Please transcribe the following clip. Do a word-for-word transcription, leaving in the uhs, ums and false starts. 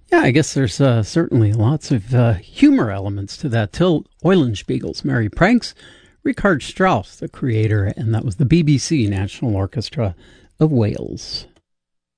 Yeah, I guess there's uh, certainly lots of uh, humor elements to that. Till Eulenspiegel's Merry Pranks, Richard Strauss, the creator, and that was the B B C National Orchestra of Wales.